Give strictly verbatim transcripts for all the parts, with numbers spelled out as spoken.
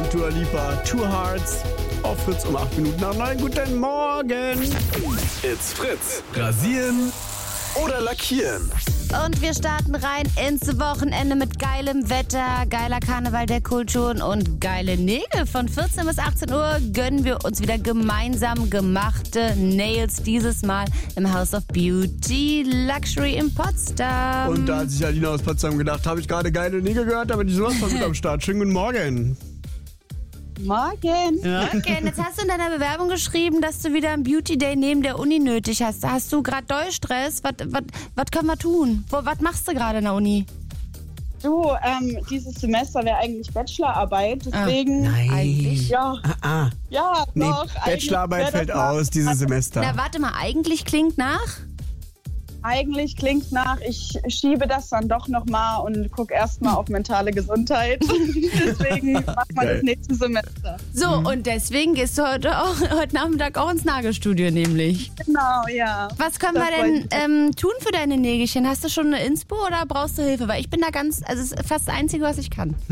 Dua Lipa, Two Hearts. Auf Fritz um acht Minuten nach neun. Guten Morgen. It's Fritz. Rasieren oder lackieren? Und wir starten rein ins Wochenende mit geilem Wetter, geiler Karneval der Kulturen und geile Nägel. Von vierzehn bis achtzehn Uhr gönnen wir uns wieder gemeinsam gemachte Nails. Dieses Mal im House of Beauty Luxury in Potsdam. Und da hat sich Alina aus Potsdam gedacht, habe ich gerade geile Nägel gehört, aber die sowas von mit am Start. Schönen guten Morgen. Morgen. Okay, jetzt hast du in deiner Bewerbung geschrieben, dass du wieder einen Beauty Day neben der Uni nötig hast. Hast du gerade Deutschstress? Was können wir tun? Wo, was machst du gerade in der Uni? Du, ähm, dieses Semester wäre eigentlich Bachelorarbeit, deswegen... Ah, nein. Eigentlich? Ja, Ah, ah. ja, Nee, doch. Bachelorarbeit eigentlich wär fällt das mal- aus dieses Semester. Na, warte mal, eigentlich klingt nach... Eigentlich klingt nach, ich schiebe das dann doch nochmal und gucke erstmal auf mentale Gesundheit. Deswegen macht man Geil. das nächste Semester. So, und deswegen gehst du heute, auch, heute Nachmittag auch ins Nagelstudio nämlich. Genau, ja. Was können Das wir wollte denn ich. ähm, tun für deine Nägelchen? Hast du schon eine Inspo oder brauchst du Hilfe? Weil ich bin da ganz, also es ist fast das Einzige, was ich kann.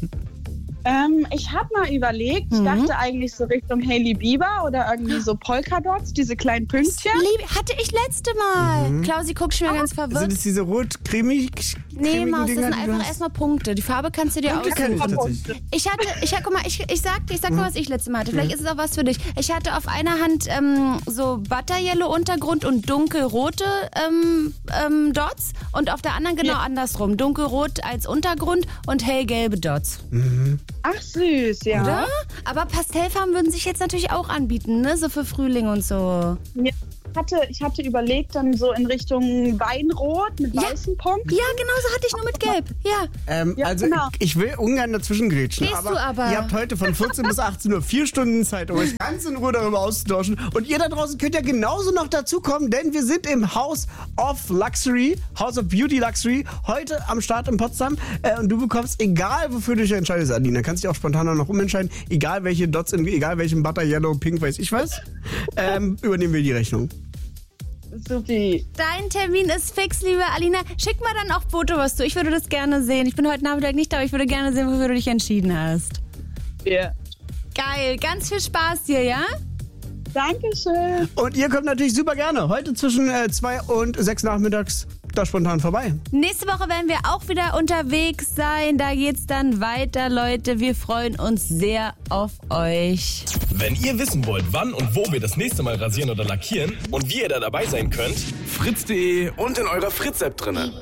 Ähm, ich habe mal überlegt, ich Mhm. dachte eigentlich so Richtung Hailey Bieber oder irgendwie so Polkadots, diese kleinen Pünktchen. Lieb, hatte ich letzte Mal. Klausi guckt schon mal ganz Sind verwirrt. es diese rot-cremig? Nee, Maus, das Dinger, sind die du einfach hast? erstmal Punkte. Die Farbe kannst du dir Punkte kenn ich aussuchen. tatsächlich. Ich hatte, ich guck mal, ich, ich sag, ich sag mal, was ich letztes Mal hatte. Vielleicht ist es auch was für dich. Ich hatte auf einer Hand ähm, so Butter Yellow Untergrund und dunkelrote ähm, ähm, Dots und auf der anderen genau andersrum. Dunkelrot als Untergrund und hellgelbe Dots. Ach süß, ja. Oder? Aber Pastellfarben würden sich jetzt natürlich auch anbieten, ne? So für Frühling und so. Ja, Ich hatte, ich hatte überlegt, dann so in Richtung Weinrot mit Ja. weißen Punkten. Ja, genau so hatte ich nur mit Gelb. Ja. Ähm, Ja, also genau. ich, ich will ungern dazwischen grätschen, Gehst aber, du aber. ihr habt heute von vierzehn bis achtzehn Uhr vier Stunden Zeit, um euch ganz in Ruhe darüber auszutauschen. Und ihr da draußen könnt ja genauso noch dazukommen, denn wir sind im House of Luxury, House of Beauty Luxury, heute am Start in Potsdam. Äh, und du bekommst, egal wofür du dich entscheidest, Adina, kannst dich auch spontan noch umentscheiden, egal welche Dots, in, egal welchen Butter, Yellow, Pink, weiß ich was, ähm, übernehmen wir die Rechnung. Supi. Dein Termin ist fix, liebe Alina. Schick mal dann auch Foto, was du. Ich würde das gerne sehen. Ich bin heute Nachmittag nicht da, aber ich würde gerne sehen, wofür du dich entschieden hast. Ja. Geil, ganz viel Spaß dir, ja? Dankeschön. Und ihr kommt natürlich super gerne heute zwischen äh, zwei und sechs nachmittags da spontan vorbei. Nächste Woche werden wir auch wieder unterwegs sein. Da geht's dann weiter, Leute. Wir freuen uns sehr auf euch. Wenn ihr wissen wollt, wann und wo wir das nächste Mal rasieren oder lackieren und wie ihr da dabei sein könnt, fritz punkt de und in eurer Fritz-App drinne.